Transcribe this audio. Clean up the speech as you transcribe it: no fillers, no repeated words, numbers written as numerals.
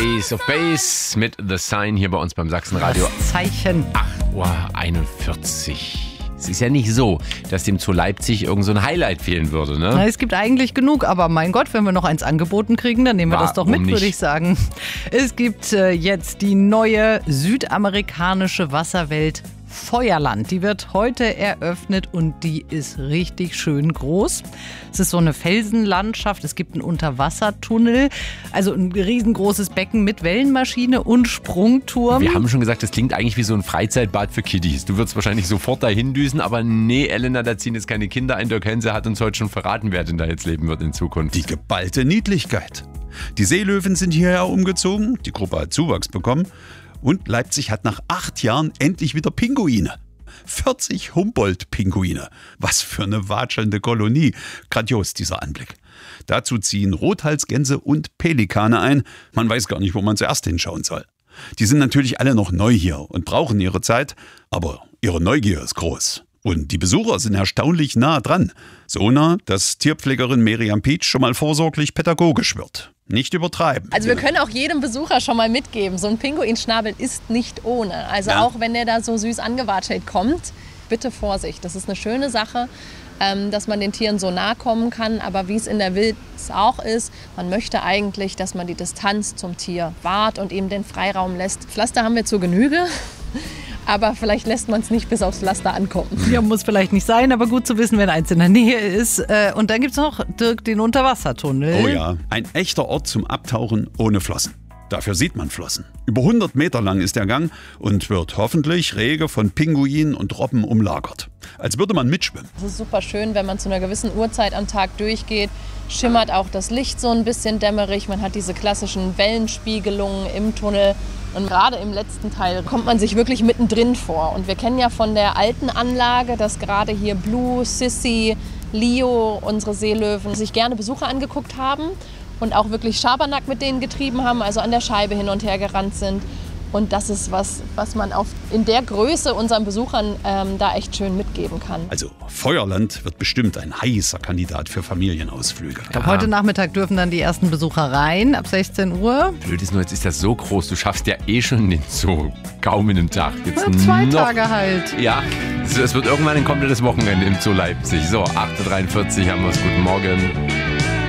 Ace of Base mit The Sign hier bei uns beim Sachsenradio. Das Zeichen. 8:41 Uhr. Es ist ja nicht so, dass dem zu Leipzig irgend so ein Highlight fehlen würde, ne? Na, es gibt eigentlich genug, aber mein Gott, wenn wir noch eins angeboten kriegen, dann nehmen wir das doch mit, würde ich sagen. Es gibt jetzt die neue südamerikanische Wasserwelt Feuerland. Die wird heute eröffnet und die ist richtig schön groß. Es ist so eine Felsenlandschaft, es gibt einen Unterwassertunnel, also ein riesengroßes Becken mit Wellenmaschine und Sprungturm. Wir haben schon gesagt, das klingt eigentlich wie so ein Freizeitbad für Kiddies. Du würdest wahrscheinlich sofort dahin düsen, aber nee, Elena, da ziehen jetzt keine Kinder ein. Dirk Hense hat uns heute schon verraten, wer denn da jetzt leben wird in Zukunft. Die geballte Niedlichkeit. Die Seelöwen sind hierher umgezogen, die Gruppe hat Zuwachs bekommen und Leipzig hat nach 8 Jahren endlich wieder Pinguine. 40 Humboldt-Pinguine. Was für eine watschelnde Kolonie. Grandios, dieser Anblick. Dazu ziehen Rothalsgänse und Pelikane ein. Man weiß gar nicht, wo man zuerst hinschauen soll. Die sind natürlich alle noch neu hier und brauchen ihre Zeit, aber ihre Neugier ist groß. Und die Besucher sind erstaunlich nah dran. So nah, dass Tierpflegerin Miriam Pietsch schon mal vorsorglich pädagogisch wird. Nicht übertreiben. Also wir können auch jedem Besucher schon mal mitgeben, so ein Pinguinschnabel ist nicht ohne. Also auch wenn der da so süß angewatschelt kommt, bitte Vorsicht. Das ist eine schöne Sache, dass man den Tieren so nahe kommen kann. Aber wie es in der Wildnis auch ist, man möchte eigentlich, dass man die Distanz zum Tier wahrt und ihm den Freiraum lässt. Pflaster haben wir zur Genüge. Aber vielleicht lässt man es nicht bis aufs Pflaster ankommen. Ja, muss vielleicht nicht sein, aber gut zu wissen, wenn eins in der Nähe ist. Und dann gibt es noch, Dirk, den Unterwassertunnel. Oh ja, ein echter Ort zum Abtauchen ohne Flossen. Dafür sieht man Flossen. Über 100 Meter lang ist der Gang und wird hoffentlich rege von Pinguinen und Robben umlagert. Als würde man mitschwimmen. Es ist super schön, wenn man zu einer gewissen Uhrzeit am Tag durchgeht. Schimmert auch das Licht so ein bisschen dämmerig. Man hat diese klassischen Wellenspiegelungen im Tunnel. Und gerade im letzten Teil kommt man sich wirklich mittendrin vor. Und wir kennen ja von der alten Anlage, dass gerade hier Blue, Sissy, Leo, unsere Seelöwen, sich gerne Besucher angeguckt haben und auch wirklich Schabernack mit denen getrieben haben, also an der Scheibe hin und her gerannt sind. Und das ist was man in der Größe unseren Besuchern da echt schön mitgeben kann. Also Feuerland wird bestimmt ein heißer Kandidat für Familienausflüge. Ich glaube, heute Nachmittag dürfen dann die ersten Besucher rein, ab 16 Uhr. Blöd ist nur, jetzt ist das so groß, du schaffst ja eh schon den Zoo kaum in einem Tag. Jetzt Ja, 2 noch, Tage halt. Ja, es wird irgendwann ein komplettes Wochenende im Zoo Leipzig. So, 8:43 Uhr haben wir es. Guten Morgen.